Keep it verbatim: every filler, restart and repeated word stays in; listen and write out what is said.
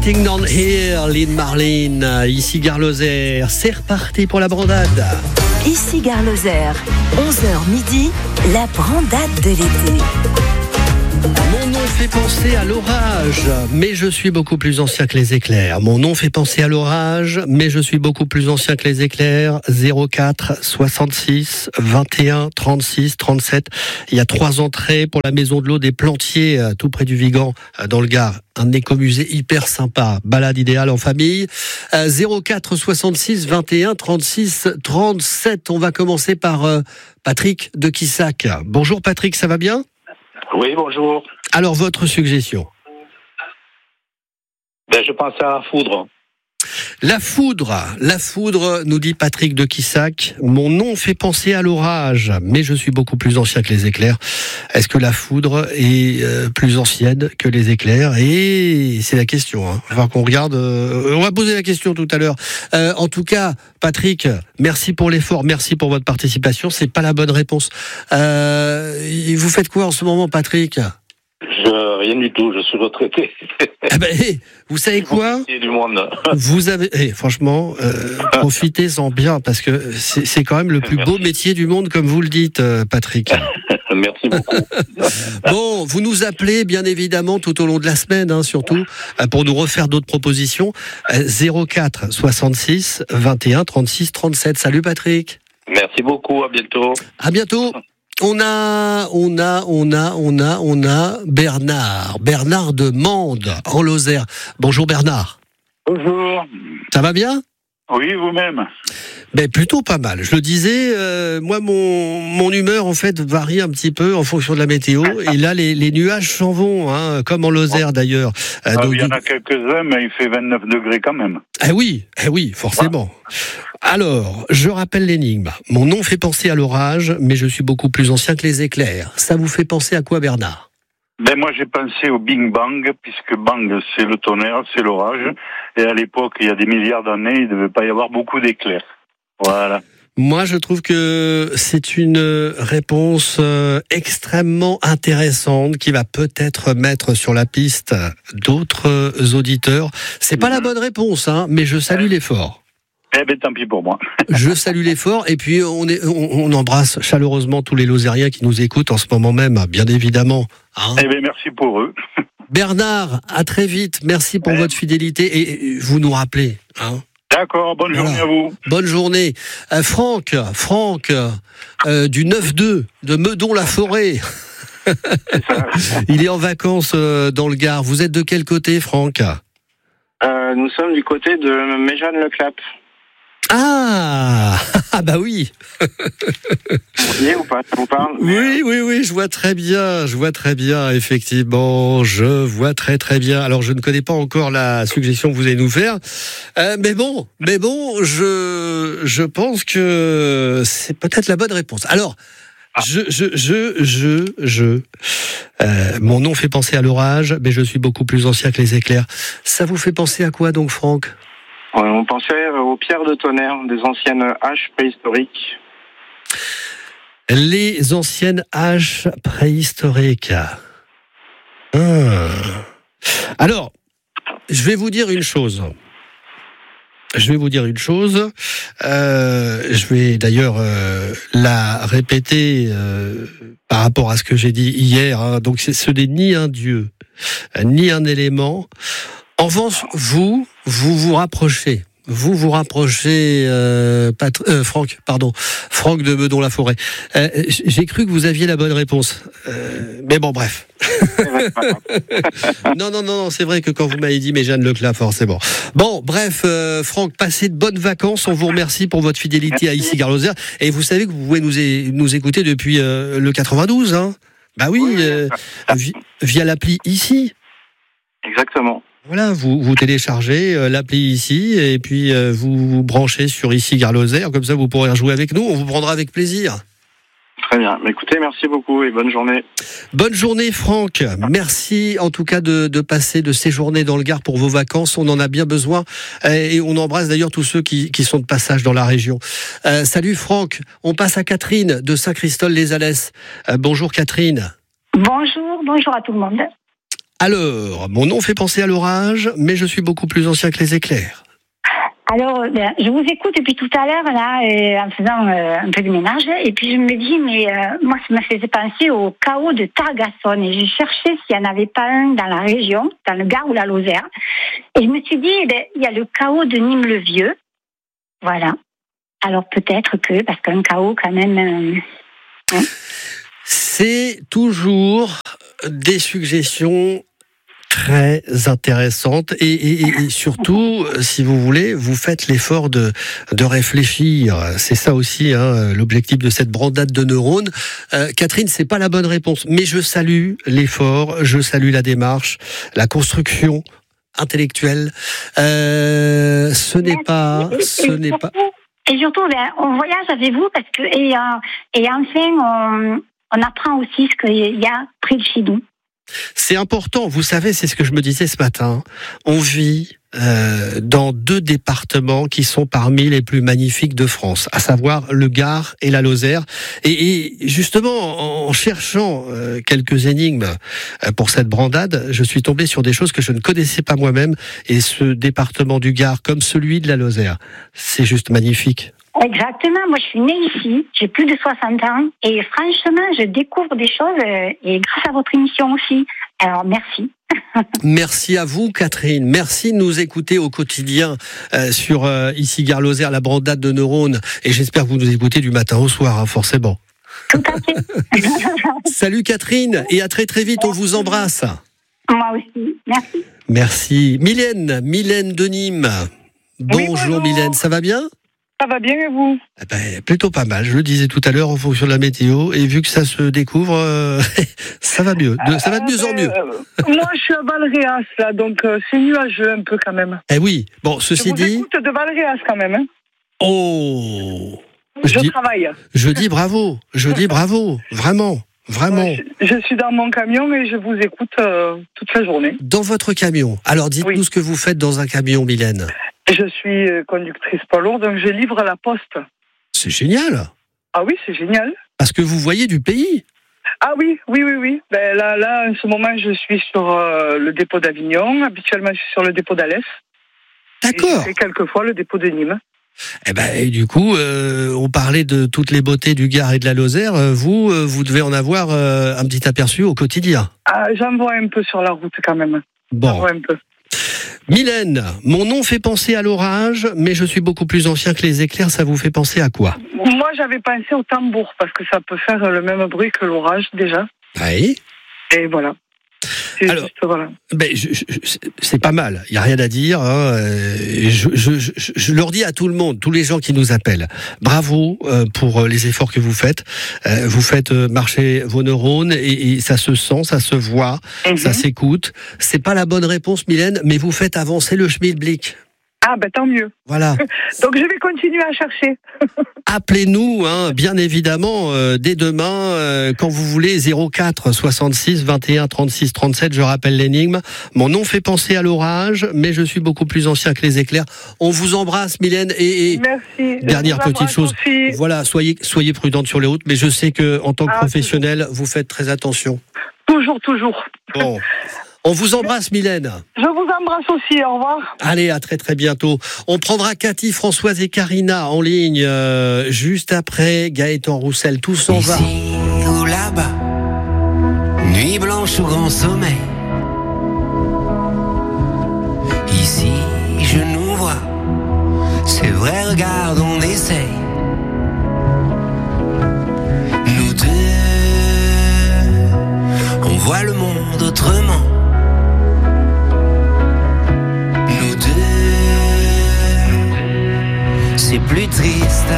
Sitting Down Here, Lynn Marlin, ici Gare Lozère. C'est reparti pour la brandade. Ici Gare Lozère, onze heures midi, la brandade de l'été. Mon nom fait penser à l'orage, mais je suis beaucoup plus ancien que les éclairs. Mon nom fait penser à l'orage, mais je suis beaucoup plus ancien que les éclairs. zéro quatre soixante-six vingt et un trente-six trente-sept. Il y a trois entrées pour la maison de l'eau des Plantiers, tout près du Vigan, dans le Gard. Un écomusée hyper sympa, balade idéale en famille. zéro quatre soixante-six vingt et un trente-six trente-sept. On va commencer par euh, Patrick de Quissac. Bonjour Patrick, ça va bien ? Oui, bonjour. Alors, votre suggestion ? Ben, je pense à la foudre. La foudre, la foudre, nous dit Patrick de Quissac. Mon nom fait penser à l'orage, mais je suis beaucoup plus ancien que les éclairs. Est-ce que la foudre est euh, plus ancienne que les éclairs ? Et c'est la question. Hein. Enfin, qu'on regarde. Euh, on va poser la question tout à l'heure. Euh, en tout cas, Patrick, merci pour l'effort, merci pour votre participation. C'est pas la bonne réponse. Euh, vous faites quoi en ce moment, Patrick ? Je, rien du tout, je suis retraité. Eh ben, hey, vous savez quoi ? Du monde. Vous avez, hey, franchement, euh, profitez-en bien parce que c'est, c'est quand même le plus Merci. beau métier du monde, comme vous le dites, euh, Patrick. Merci beaucoup. Bon, vous nous appelez bien évidemment tout au long de la semaine, hein, surtout euh, pour nous refaire d'autres propositions. Euh, zéro quatre soixante-six vingt et un trente-six trente-sept. Salut Patrick. Merci beaucoup, à bientôt. À bientôt. On a, on a, on a, on a, on a Bernard, Bernard de Mende, en Lozère. Bonjour Bernard. Bonjour. Ça va bien ? Oui, vous-même. Ben plutôt pas mal. Je le disais, euh, moi mon mon humeur en fait varie un petit peu en fonction de la météo. Et là les, les nuages s'en vont, hein, comme en Lozère d'ailleurs. Euh, Ah, donc, il y en a quelques-uns, mais il fait vingt-neuf degrés quand même. eh oui, eh oui, forcément. Alors, je rappelle l'énigme. Mon nom fait penser à l'orage, mais je suis beaucoup plus ancien que les éclairs. Ça vous fait penser à quoi, Bernard ? Ben moi j'ai pensé au Bing Bang, puisque Bang c'est le tonnerre, c'est l'orage. Et à l'époque, il y a des milliards d'années, il ne devait pas y avoir beaucoup d'éclairs. Voilà. Moi, je trouve que c'est une réponse euh, extrêmement intéressante qui va peut-être mettre sur la piste d'autres euh, auditeurs. C'est pas la bonne réponse, hein, mais je salue l'effort. Eh ben tant pis pour moi. Je salue l'effort et puis on, est, on, on embrasse chaleureusement tous les Lozériens qui nous écoutent en ce moment même, bien évidemment. Hein. Eh ben merci pour eux. Bernard, à très vite. Merci pour Ouais. votre fidélité et vous nous rappelez. Hein. D'accord, bonne Voilà. journée à vous. Bonne journée. Euh, Franck, Franck euh, du neuf deux de Meudon-la-Forêt. Il est en vacances euh, dans le Gard. Vous êtes de quel côté, Franck ? Euh, nous sommes du côté de Méjeanne-le-Clap. Ah, ah bah oui. Vous voyez ou pas, ça vous parle? Oui, oui, oui, je vois très bien, je vois très bien, effectivement, je vois très très bien. Alors, je ne connais pas encore la suggestion que vous allez nous faire, euh, mais bon, mais bon, je je pense que c'est peut-être la bonne réponse. Alors, je je je je je, euh, mon nom fait penser à l'orage, mais je suis beaucoup plus ancien que les éclairs. Ça vous fait penser à quoi donc, Franck ? On pensait aux pierres de tonnerre, des anciennes haches préhistoriques. Les anciennes haches préhistoriques. Ah. Alors, je vais vous dire une chose. Je vais vous dire une chose. Euh, je vais d'ailleurs euh, la répéter euh, par rapport à ce que j'ai dit hier. Hein. Donc, ce n'est ni un dieu, ni un élément. En revanche, vous, vous vous rapprochez. Vous vous rapprochez, euh, Pat- euh, Franck, pardon, Franck de Meudon-la-Forêt. Euh, j'ai cru que vous aviez la bonne réponse, euh, mais bon, bref. non, non, non, non, c'est vrai que quand vous m'avez dit Méjeanne-le-Clap, forcément. Bon, bref, euh, Franck, passez de bonnes vacances. On vous remercie pour votre fidélité à ici Gare Lozère. Et vous savez que vous pouvez nous, é- nous écouter depuis euh, le quatre-vingt-douze, hein. Bah oui, euh, vi- via l'appli ici. Exactement. Voilà, vous, vous téléchargez euh, l'appli ici et puis euh, vous vous branchez sur ici Gare Lozère, comme ça vous pourrez rejouer avec nous, on vous prendra avec plaisir. Très bien. Mais écoutez, merci beaucoup et bonne journée. Bonne journée Franck, merci en tout cas de, de passer, de séjourner dans le Gard pour vos vacances, on en a bien besoin et on embrasse d'ailleurs tous ceux qui, qui sont de passage dans la région. Euh, salut Franck, on passe à Catherine de Saint-Christol-les-Alès. Euh, bonjour Catherine. Bonjour, bonjour à tout le monde. Alors, mon nom fait penser à l'orage, mais je suis beaucoup plus ancien que les éclairs. Alors, ben, je vous écoute depuis tout à l'heure, là, euh, en faisant euh, un peu de ménage, et puis je me dis, mais euh, moi, ça me faisait penser au chaos de Targassonne, et je cherchais s'il n'y en avait pas un dans la région, dans le Gard ou la Lozère, et je me suis dit, eh ben, il y a le chaos de Nîmes-le-Vieux, voilà. Alors peut-être que, parce qu'un chaos, quand même... Euh, hein. C'est toujours des suggestions très intéressante et, et, et surtout, si vous voulez, vous faites l'effort de, de réfléchir. C'est ça aussi hein, l'objectif de cette brandade de neurones. Euh, Catherine, c'est pas la bonne réponse, mais je salue l'effort, je salue la démarche, la construction intellectuelle. Euh, ce n'est pas, ce n'est pas. Et surtout, ben, on voyage avec vous parce que et, euh, et enfin, on, on apprend aussi ce qu'il y a près de chez nous. C'est important, vous savez, c'est ce que je me disais ce matin. On vit euh, dans deux départements qui sont parmi les plus magnifiques de France, à savoir le Gard et la Lozère. Et, et justement, en cherchant euh, quelques énigmes pour cette brandade, je suis tombé sur des choses que je ne connaissais pas moi-même. Et ce département du Gard, comme celui de la Lozère, c'est juste magnifique. Exactement, moi je suis née ici, j'ai plus de soixante ans et franchement je découvre des choses et grâce à votre émission aussi, alors merci. Merci à vous Catherine, merci de nous écouter au quotidien euh, sur euh, ici Gare Lozère, la brandade de neurones et j'espère que vous nous écoutez du matin au soir, hein, forcément. Tout à fait. Salut Catherine et à très très vite, on vous embrasse. Moi aussi, merci. Merci. Mylène, Mylène de Nîmes. Bonjour, oui, bonjour. Mylène, ça va bien ? Ça va bien et vous ? Eh ben, plutôt pas mal, je le disais tout à l'heure en fonction de la météo, et vu que ça se découvre, euh, ça va mieux, de, ça va de mieux euh, en mieux. Euh, moi je suis à Valréas là, donc euh, c'est nuageux un peu quand même. Eh oui, bon, ceci je vous dit... écoute de Valréas quand même. Hein. Oh Je, je dis, travaille. Je dis bravo, je dis bravo, vraiment, vraiment. Ouais, je, je suis dans mon camion et je vous écoute euh, toute la journée. Dans votre camion, alors dites-nous oui. ce que vous faites dans un camion, Mylène. Je suis conductrice poids lourd, donc je livre à la poste. C'est génial. Ah oui, c'est génial. Parce que vous voyez du pays. Ah oui, oui, oui, oui. Ben là, là, en ce moment, je suis sur euh, le dépôt d'Avignon. Habituellement, je suis sur le dépôt d'Alès. D'accord. Et quelquefois le dépôt de Nîmes. Eh ben, et du coup, euh, on parlait de toutes les beautés du Gard et de la Lozère. Vous, euh, vous devez en avoir euh, un petit aperçu au quotidien. Ah, j'en vois un peu sur la route quand même. Bon. J'en vois un peu. Mylène, mon nom fait penser à l'orage, mais je suis beaucoup plus ancien que les éclairs, ça vous fait penser à quoi ? Moi, j'avais pensé au tambour, parce que ça peut faire le même bruit que l'orage, déjà. Oui. Et voilà. C'est Alors, juste, voilà. Ben, je, je, c'est pas mal, il n'y a rien à dire. Hein. Je, je, je, je leur dis à tout le monde, tous les gens qui nous appellent, bravo pour les efforts que vous faites. Vous faites marcher vos neurones et, et ça se sent, ça se voit, mm-hmm. ça s'écoute. C'est pas la bonne réponse, Mylène, mais vous faites avancer le schmilblick. Ah ben tant mieux. Voilà. Donc je vais continuer à chercher. Appelez-nous, hein, bien évidemment, euh, dès demain, euh, quand vous voulez, zéro quatre soixante-six vingt et un trente-six trente-sept, je rappelle l'énigme. Mon nom fait penser à l'orage, mais je suis beaucoup plus ancien que les éclairs. On vous embrasse, Mylène, et, et merci. Dernière petite chose, aussi. Voilà, soyez, soyez prudente sur les routes, mais je sais que en tant que ah, professionnel, toujours. Vous faites très attention. Toujours, toujours. Bon. On vous embrasse, Mylène. Je vous embrasse aussi, au revoir. Allez, à très très bientôt. On prendra Cathy, Françoise et Karina en ligne euh, juste après Gaëtan Roussel. Tout s'en va. Ici ou là-bas, nuit blanche ou grand sommeil. Ici, je nous vois. C'est vrai, regarde, on essaye. Nous deux, on voit le monde autrement. C'est plus triste.